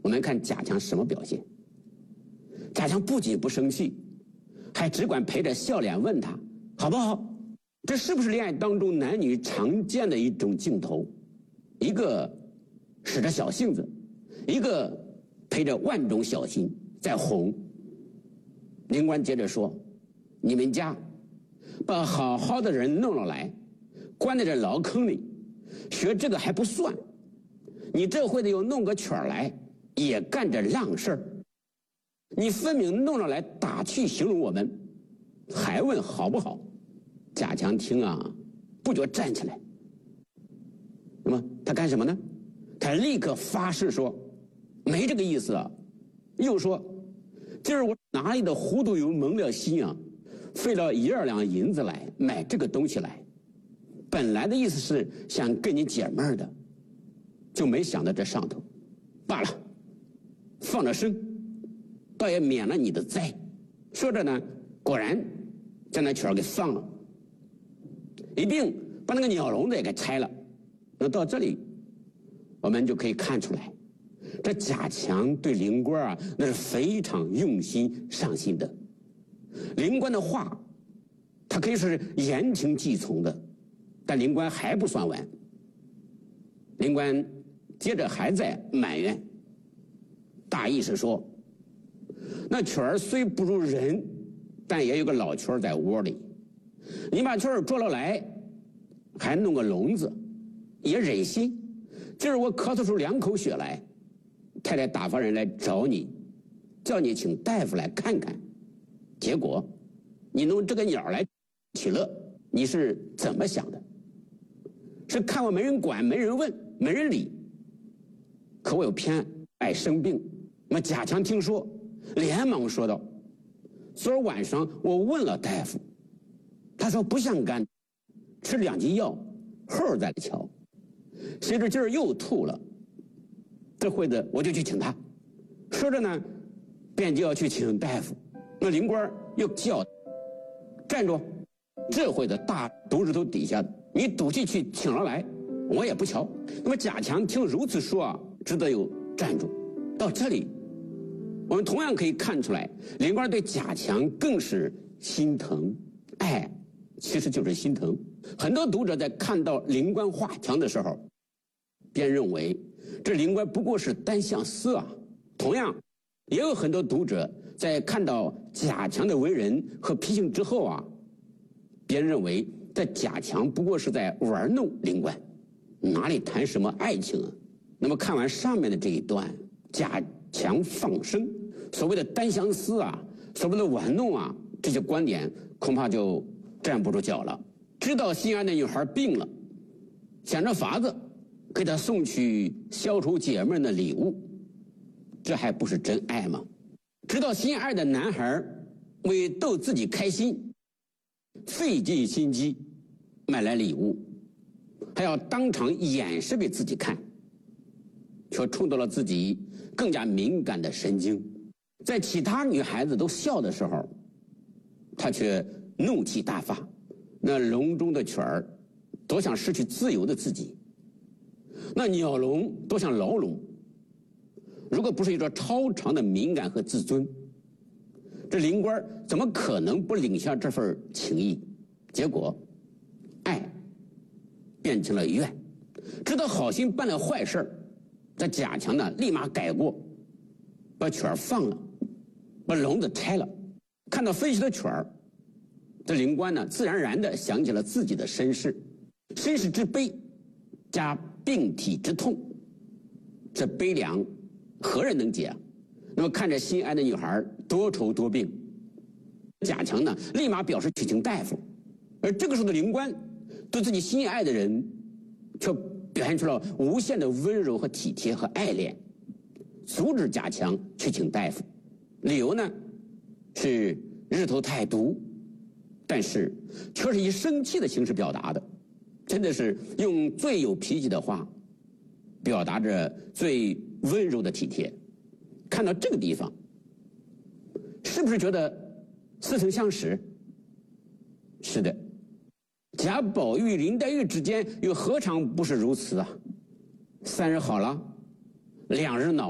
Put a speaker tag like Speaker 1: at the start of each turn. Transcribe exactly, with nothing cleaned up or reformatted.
Speaker 1: 我们看贾强什么表现？贾强不仅不生气，还只管陪着笑脸问他好不好？这是不是恋爱当中男女常见的一种镜头？一个使着小性子，一个陪着万种小心在哄。灵官接着说，你们家把好好的人弄了来，关在这牢坑里，学这个还不算，你这会子又弄个曲儿来，也干着浪事儿。你分明弄了来打趣形容我们，还问好不好？贾强听啊，不觉站起来。那么他干什么呢？他立刻发誓说没这个意思啊。又说今儿我哪里的糊涂油蒙了心啊，费了一二两银子来买这个东西来，本来的意思是想跟你解闷的，就没想到这上头，罢了，放了生，倒也免了你的灾。说着呢，果然将那曲儿给放了，一并把那个鸟笼子也给拆了。那到这里我们就可以看出来，这贾强对灵官啊，那是非常用心上心的。灵官的话他可以说是言听计从的，但灵官还不算完。灵官接着还在埋怨，大意是说，那曲儿虽不如人，但也有个老曲儿在窝里，你把曲儿捉了来，还弄个笼子，也忍心。今儿我咳嗽出两口血来，太太打发人来找你，叫你请大夫来看看，结果你弄这个鸟来取乐，你是怎么想的？是看我没人管，没人问，没人理，可我有偏爱生病。那么贾强听说，连忙说道，昨儿晚上我问了大夫，他说不像干，吃两剂药后再来瞧。谁知今儿又吐了，这会子我就去请他。说着呢，便就要去请大夫。那灵官又叫，站住！这会子大毒日头底下的，你赌气去请了来，我也不瞧。那么贾强听如此说啊，只得又站住。到这里我们同样可以看出来，灵官对贾强更是心疼。爱其实就是心疼。很多读者在看到灵官画墙的时候，便认为这灵官不过是单相思啊。同样也有很多读者在看到贾强的为人和脾性之后啊，便认为这贾强不过是在玩弄灵官，哪里谈什么爱情啊。那么看完上面的这一段，贾强放生，所谓的单相思啊，所谓的玩弄啊，这些观点恐怕就站不住脚了。知道心爱的女孩病了，想着法子给她送去消除解闷的礼物，这还不是真爱吗？知道心爱的男孩为逗自己开心，费尽心机买来礼物，还要当场演示给自己看，却触动了自己更加敏感的神经。在其他女孩子都笑的时候，他却怒气大发，那笼中的曲儿多想失去自由的自己，那鸟笼多像牢笼。如果不是一个超常的敏感和自尊，这灵官怎么可能不领下这份情谊？结果爱变成了怨。知道好心办了坏事，这贾强呢立马改过，把曲儿放了，把笼子拆了。看到分析的曲儿，这灵官呢自然而然地想起了自己的身世，身世之悲加病体之痛，这悲凉何人能解啊？那么看着心爱的女孩多愁多病，贾强呢立马表示去请大夫。而这个时候的灵官对自己心爱的人却表现出了无限的温柔和体贴和爱恋，阻止贾强去请大夫。理由呢是日头太毒，但是却是以生气的形式表达的，真的是用最有脾气的话表达着最温柔的体贴。看到这个地方，是不是觉得似曾相识？是的，贾宝玉、林黛玉之间又何尝不是如此啊？三日好了，两日恼